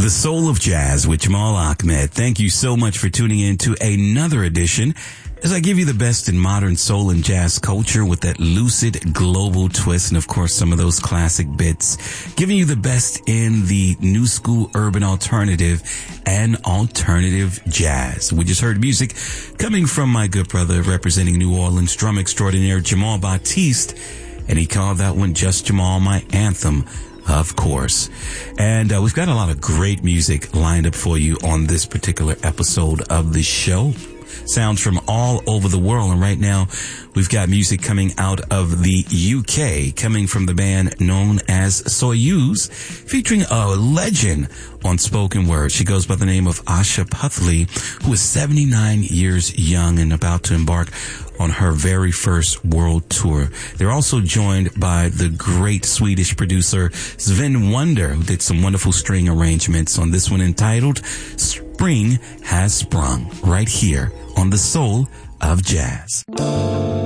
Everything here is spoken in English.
The Soul of Jazz with Jamal Ahmed. Thank you so much for tuning in to another edition as I give you the best in modern soul and jazz culture with that lucid global twist and, of course, some of those classic bits, giving you the best in the new school urban alternative and alternative jazz. We just heard music coming from my good brother representing New Orleans drum extraordinaire Jamal Batiste, and he called that one Just Jamal, my anthem. Of course. And we've got a lot of great music lined up for you on this particular episode of the show. Sounds from all over the world. And right now, we've got music coming out of the UK, coming from the band known as Soyuz, featuring a legend on spoken word. She goes by the name of Asha Puthli, who is 79 years young and about to embark on her very first world tour. They're also joined by the great Swedish producer Sven Wonder, who did some wonderful string arrangements on this one entitled Spring Has Sprung, right here on The Soul of Jazz.